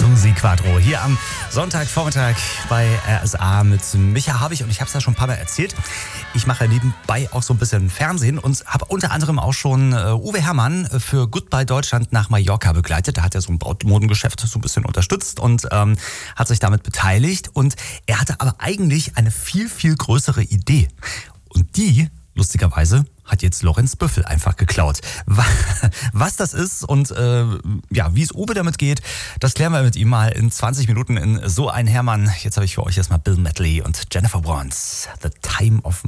Susi Quadro hier am Sonntagvormittag bei RSA mit Micha Havig und ich habe es ja schon ein paar Mal erzählt. Ich mache nebenbei auch so ein bisschen Fernsehen und habe unter anderem auch schon Uwe Herrmann für Goodbye Deutschland nach Mallorca begleitet. Da hat er so ein Brautmodengeschäft so ein bisschen unterstützt und hat sich damit beteiligt. Und er hatte aber eigentlich eine viel, viel größere Idee. Und die, lustigerweise, hat jetzt Lorenz Büffel einfach geklaut. Was das ist und wie es Uwe damit geht, das klären wir mit ihm mal in 20 Minuten in So ein Herrmann. Jetzt habe ich für euch erstmal Bill Medley und Jennifer Warnes, The Time of